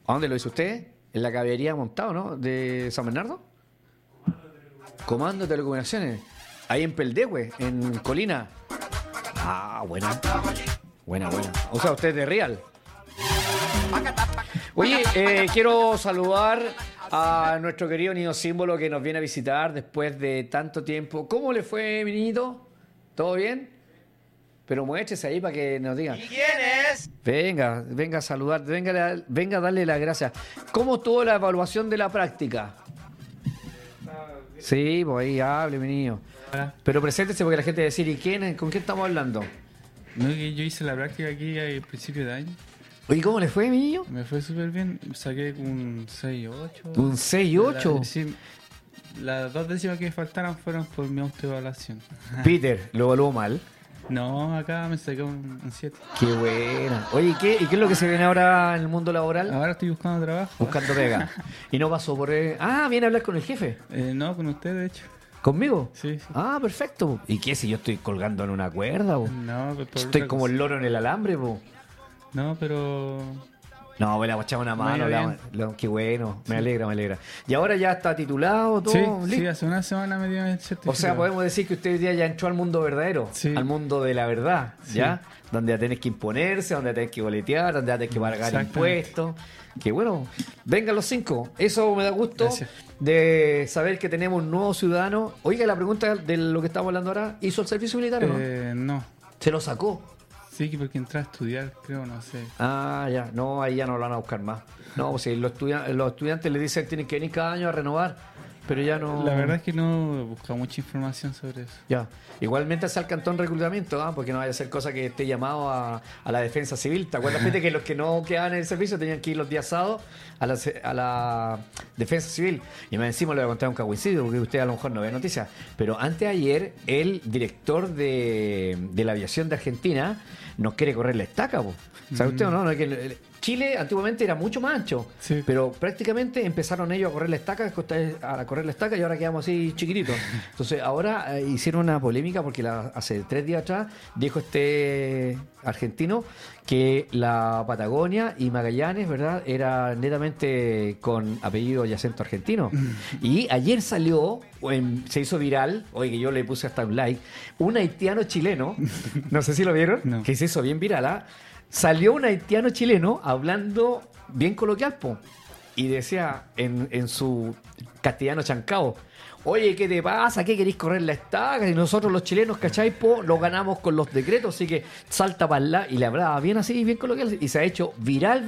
¿A dónde lo hizo usted? En la caballería montado, ¿no? De San Bernardo. Comando de Telecomunicaciones. Ahí en Peldehue, en Colina. Ah, buena. Buena. O sea, usted es de Real. Oye, quiero saludar a nuestro querido niño símbolo que nos viene a visitar después de tanto tiempo. ¿Cómo le fue, mi niñito? ¿Todo bien? Pero muéchese ahí para que nos digan. ¿Y quién es? Venga a saludar, venga a darle las gracias. ¿Cómo estuvo la evaluación de la práctica? Sí, pues ahí hable, mi niño. Hola. Pero preséntese porque la gente va a decir, ¿y quién es? ¿Con quién estamos hablando? No, que yo hice la práctica aquí al principio de año. Oye, ¿cómo le fue, mi niño? Me fue súper bien. Saqué un 6-8. Un 6-8. Sí, las 2 décimas que me faltaron fueron por mi autoevaluación. Peter, lo evaluó mal. No, acá me saqué un 7. Qué buena. Oye, ¿y qué es lo que se viene ahora en el mundo laboral? Ahora estoy buscando trabajo. Buscando pega. Y no pasó por... viene a hablar con el jefe. No, con usted, de hecho. ¿Conmigo? Sí. Ah, perfecto. ¿Y qué si yo estoy colgando en una cuerda? Bo? No, pero por Estoy otra como cosa. el loro en el alambre, bo. No, pero... No, me la echaba una mano. Vaya Qué bueno, me alegra. Y ahora ya está titulado, todo. Sí, listo. hace una semana me dio el certificado. O sea, podemos decir que usted hoy día ya entró al mundo verdadero, Sí. al mundo de la verdad, Sí. ¿ya? Donde ya tenés que imponerse, donde ya tenés que boletear, donde ya tenés que pagar Exactamente. impuestos. Que bueno, vengan los 5. Eso me da gusto Gracias. de saber que tenemos un nuevo ciudadano. Oiga, la pregunta de lo que estamos hablando ahora, ¿hizo el servicio militar o no? No. ¿Se lo sacó? Sí, que porque entré a estudiar, creo, no sé. Ah, ya, no, ahí ya no lo van a buscar más. No, pues si los estudiantes le dicen que tienen que venir cada año a renovar, pero ya no... La verdad es que no he buscado mucha información sobre eso. Ya. Igualmente hace al cantón reclutamiento, porque no vaya a ser cosa que esté llamado a la defensa civil. ¿Te acuerdas, gente, que los que no quedaban en el servicio tenían que ir los días sábados a la defensa civil? Y me encima le voy a contar un cagüincidio, porque usted a lo mejor no ve noticias. Pero antes de ayer, el director de la aviación de Argentina nos quiere correr la estaca, po. ¿Sabe usted o no? Chile antiguamente era mucho más ancho, Sí. pero prácticamente empezaron ellos a correr la estaca, y ahora quedamos así chiquititos. Entonces ahora hicieron una polémica porque hace 3 días atrás dijo este argentino que la Patagonia y Magallanes, ¿verdad?, era netamente con apellido y acento argentino. Y ayer salió, se hizo viral, oye, que yo le puse hasta un like, un haitiano chileno, no sé si lo vieron, No. que se hizo bien viral, ¿ah? Salió un haitiano chileno hablando bien coloquial, po, y decía en su castellano chancao, oye, ¿qué te pasa? ¿Qué queréis correr la estaca? Y nosotros los chilenos, ¿cachai? Po, lo ganamos con los decretos, así que salta para allá. Y le hablaba bien así, bien coloquial, y se ha hecho viral.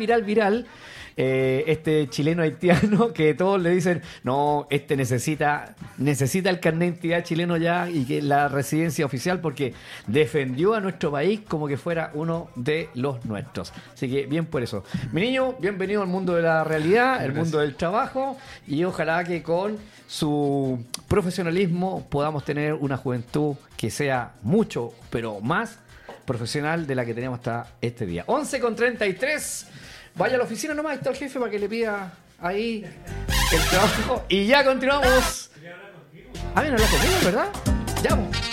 Este chileno haitiano que todos le dicen, no, este necesita el carnet de identidad chileno ya y que la residencia oficial, porque defendió a nuestro país como que fuera uno de los nuestros. Así que bien por eso. Mi niño, bienvenido al mundo de la realidad, el mundo del trabajo, y ojalá que con su profesionalismo podamos tener una juventud que sea mucho, pero más profesional de la que tenemos hasta este día. 11:33. Vaya a la oficina nomás, está el jefe para que le pida ahí el trabajo. Y ya continuamos. Ah, bien, hablar conmigo, ¿verdad? Ya, pues.